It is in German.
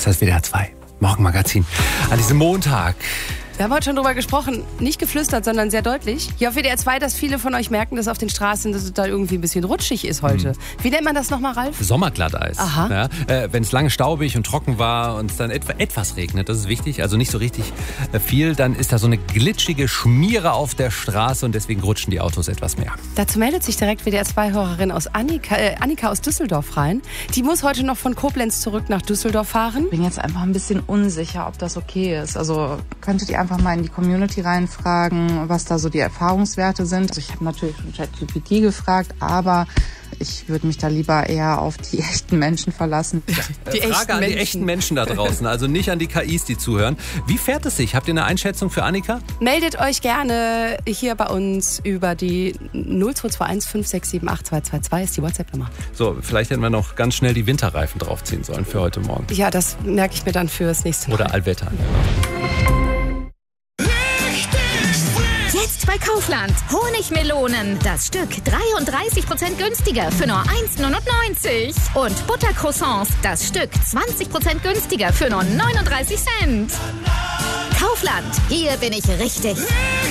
ist das WDR 2 Morgenmagazin an diesem Montag. Wir haben heute schon drüber gesprochen, nicht geflüstert, sondern sehr deutlich. Hier auf WDR 2, dass viele von euch merken, dass auf den Straßen dass es da irgendwie ein bisschen rutschig ist heute. Wie nennt man das nochmal, Ralf? Sommerglatteis. Aha. Ja, wenn es lange staubig und trocken war und es dann etwas regnet, das ist wichtig, also nicht so richtig viel, dann ist da so eine glitschige Schmiere auf der Straße und deswegen rutschen die Autos etwas mehr. Dazu meldet sich direkt WDR 2-Hörerin aus Annika aus Düsseldorf rein. Die muss heute noch von Koblenz zurück nach Düsseldorf fahren. Ich bin jetzt einfach ein bisschen unsicher, ob das okay ist. Also könntet ihr einfach mal in die Community reinfragen, was da so die Erfahrungswerte sind. Also ich habe natürlich schon ChatGPT gefragt, aber ich würde mich da lieber eher auf die echten Menschen verlassen. Frage an die echten Menschen da draußen, also nicht an die KIs, die zuhören. Wie fährt es sich? Habt ihr eine Einschätzung für Annika? Meldet euch gerne hier bei uns über die 0221 5678 2222 ist die WhatsApp-Nummer. So, vielleicht hätten wir noch ganz schnell die Winterreifen draufziehen sollen für heute Morgen. Ja, das merke ich mir dann fürs nächste Mal. Oder Allwetter. Jetzt bei Kaufland. Honigmelonen. Das Stück 33% günstiger für nur 1,99 €. Und Buttercroissants. Das Stück 20% günstiger für nur 39 Cent. Kaufland. Hier bin ich richtig.